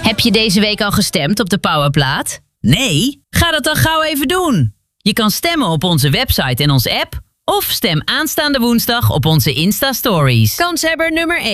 Heb je deze week al gestemd op de Powerplaat? Nee? Ga dat dan gauw even doen. Je kan stemmen op onze website en onze app. Of stem aanstaande woensdag op onze Insta-stories. Kanshebber nummer 1.